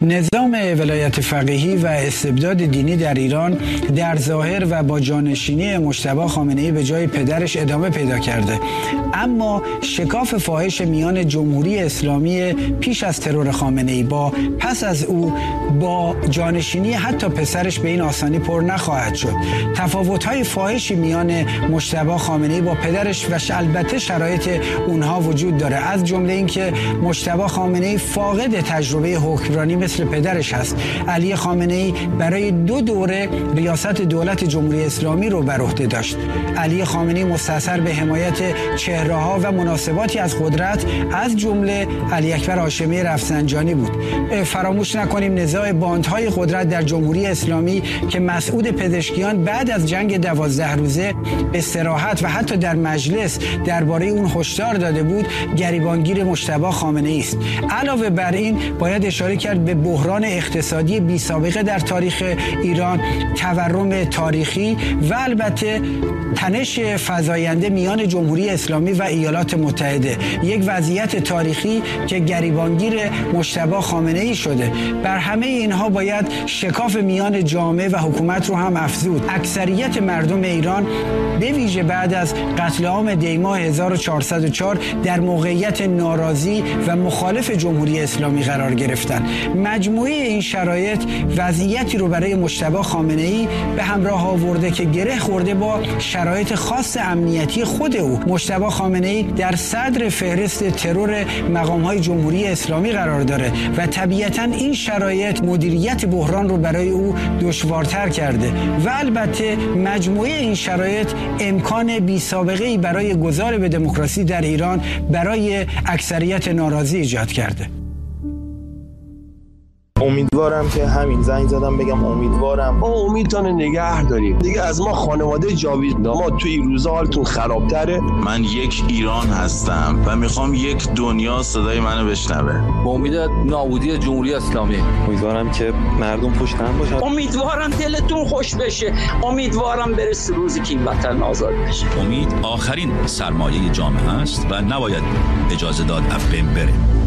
نظام ولایت فقیهی و استبداد دینی در ایران در ظاهر و با جانشینی مجتبی خامنه‌ای به جای پدرش ادامه پیدا کرده، اما شکاف فاحش میان جمهوری اسلامی پیش از ترور خامنه‌ای با پس از او با جانشینی حتی پسرش به این آسانی پر نخواهد شد. تفاوت‌های فاحشی میان مجتبی خامنه‌ای با پدرش و البته شرایط اونها وجود داره، از جمله اینکه مجتبی خامنه‌ای فاقد تجربه حکمرانی مثل پدرش هست. علی خامنه‌ای برای 2 دوره ریاست دولت جمهوری اسلامی رو بر عهده داشت. علی خامنه‌ای مستأثر به حمایت چهره‌ها و مناسباتی از قدرت از جمله علی اکبر هاشمی رفسنجانی بود. فراموش نکنیم نزاع باندهای قدرت در جمهوری اسلامی که مسعود پزشکیان بعد از جنگ 12 روزه به صراحت و حتی در مجلس درباره اون هشدار داده بود، گریبانگیر مجتبی خامنه‌ای است. علاوه بر این باید اشاره کرد به بحران اقتصادی بی سابقه در تاریخ ایران، تورم تاریخی و البته تنش فزاینده میان جمهوری اسلامی و ایالات متحده، یک وضعیت تاریخی که گریبانگیر مجتبی خامنه‌ای شده. بر همه اینها باید شکاف میان جامعه و حکومت رو هم افزود. اکثریت مردم ایران به ویژه بعد از قتل عام دی‌ماه 1404 در موقعیت ناراضی و مخالف جمهوری اسلامی قرار گرفتند. مجموعه این شرایط وضعیتی رو برای مجتبی خامنه‌ای به همراه آورده که گره خورده با شرایط خاص امنیتی خود او. مجتبی خامنه‌ای در صدر فهرست ترور مقام‌های جمهوری اسلامی قرار داره و طبیعتاً این شرایط مدیریت بحران رو برای او دشوارتر کرده و البته مجموعه این شرایط امکان بی سابقه‌ای برای گذار به دموکراسی در ایران برای اکثریت ناراضی ایجاد کرده. امیدوارم که همین زنگ زدم بگم امیدوارم ما امیدتون نگه داریم دیگه. از ما خانواده جاوید ما توی این روزا حالتون خرابتره. من یک ایران هستم و میخوام یک دنیا صدای منو بشنوه. با امید نابودی جمهوری اسلامی. امیدوارم که مردم پشت هم باشن. امیدوارم دلتون خوش بشه. امیدوارم برسه روزی که این وطن آزاد بشه. امید آخرین سرمایه جامعه است و نباید اجازه داد از بین بره.